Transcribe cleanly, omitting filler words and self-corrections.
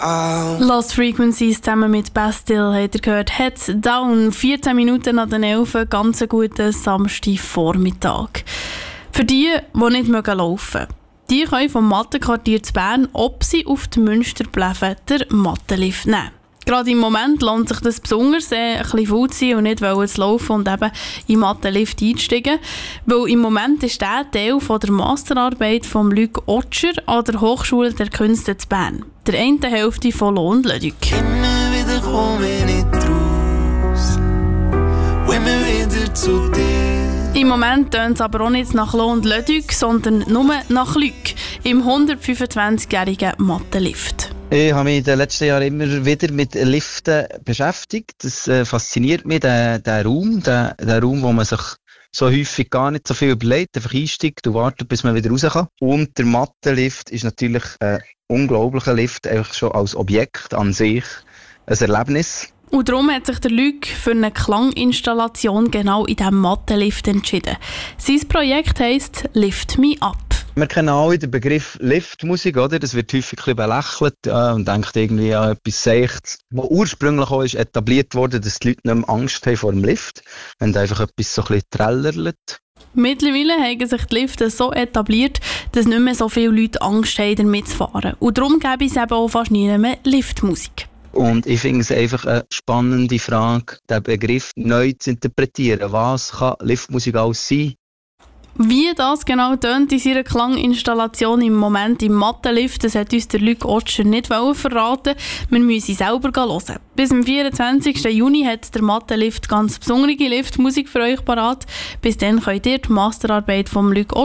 Lost Frequencies zusammen mit Bastille habt ihr gehört. Heads Down, 14 Minuten nach den 11, ganz einen guten Samstagvormittag. Für die nicht laufen mögen, die können vom Mattenquartier zu Bern, ob sie auf die Münsterbleven den Mattenlift nehmen. Gerade im Moment lohnt sich das besonders, ein bisschen faul zu sein und nicht zu laufen und eben in den Mattenlift einzusteigen. Weil im Moment ist der Teil von der Masterarbeit von Luc Otscher an der Hochschule der Künste zu Bern. Der eine Hälfte von Lo und Leduc. Immer wieder komme ich nicht raus, wenn wir wieder zu dir. Im Moment tönt es aber auch nicht nach Lo und Leduc, sondern nur nach Luc im 125-jährigen Mattenlift. Ich habe mich in den letzten Jahren immer wieder mit Liften beschäftigt. Das fasziniert mich, der Raum, der Raum, wo man sich so häufig gar nicht so viel überlegt, einfach einsteigt und wartet, bis man wieder raus kann. Und der Mattenlift ist natürlich ein unglaublicher Lift, einfach schon als Objekt an sich ein Erlebnis. Und darum hat sich der Luc für eine Klanginstallation genau in diesem Mattenlift entschieden. Sein Projekt heisst «Lift Me Up». Wir kennen alle den Begriff Liftmusik, oder? Das wird häufig ein bisschen belächelt und denkt irgendwie an etwas Seichtes, was ursprünglich auch ist etabliert wurde, dass die Leute nicht mehr Angst haben vor dem Lift, wenn da einfach etwas so ein bisschen trällerlet. Mittlerweile haben sich die Lifte so etabliert, dass nicht mehr so viele Leute Angst haben, damit zu fahren. Und darum gäbe es eben auch fast nie mehr Liftmusik. Und ich finde es einfach eine spannende Frage, den Begriff neu zu interpretieren. Was kann Liftmusik alles sein? Wie das genau tönt in seiner Klanginstallation im Moment im Mattenlift, das hat uns der Luc Otscher nicht verraten. Wir müssen selber hören. Bis zum 24. Juni hat der Mattenlift ganz besondere Liftmusik für euch parat. Bis dann könnt ihr die Masterarbeit von Luc Otscher